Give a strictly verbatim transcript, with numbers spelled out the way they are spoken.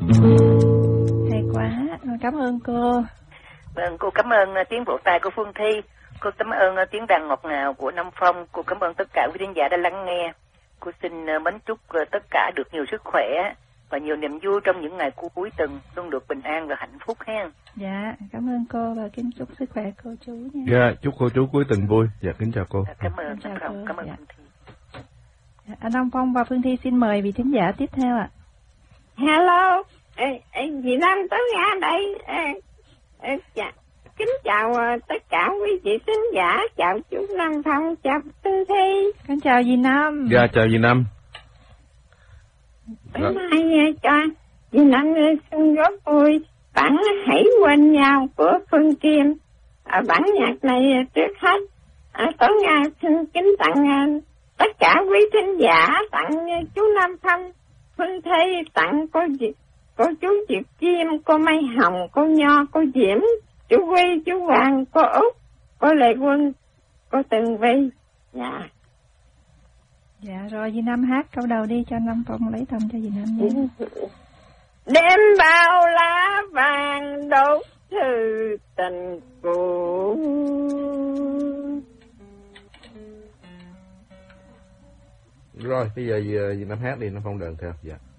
Hay quá, cảm ơn cô. Vâng, cô cảm ơn tiếng vỗ tay của Phương Thi. Cô cảm ơn tiếng đàn ngọt ngào của Nam Phong. Cô cảm ơn tất cả quý khán giả đã lắng nghe. Cô xin mến chúc tất cả được nhiều sức khỏe và nhiều niềm vui trong những ngày cuối tuần, luôn được bình an và hạnh phúc ha. Dạ, cảm ơn cô và kính chúc sức khỏe cô chú nha. Dạ, chúc cô chú cuối tuần vui. Dạ, kính chào cô. Cảm ơn, chào cảm, cô. cảm ơn Dạ. Phương Thi. Dạ, anh Nam Phong và Phương Thi xin mời vị thính giả tiếp theo ạ. Hello, ê, ê, chị Nam Tố Nga đây. Ê, ê, dạ. Kính chào uh, tất cả quý vị thính giả, chào chú Nam Phong, chào Phương Thi. Kính chào dì Năm. Dạ, chào dì Năm. Bữa nay uh, cho dì Năm uh, xin góp vui bản Hãy Quên Nhau của Phương Kim. Ở bản nhạc này uh, trước hết uh, Tố Nga xin kính tặng uh, tất cả quý thính giả, tặng uh, chú Nam Phong, Phương Thi, tặng cô Diệp, cô chú Diệp Kim, cô Mai Hồng, cô Nho, cô Diễm, chú Quy, chú Hoàng, cô Út, cô Lệ Quân, cô Tường Vi. Dạ. Dạ rồi dì Năm hát câu đầu đi cho Nam Phong lấy thông cho dì Năm nha. Đêm bao lá vàng đốt thư tình cũ. Rồi, bây giờ dì Năm hát đi, Nam Phong đờn theo. Dạ.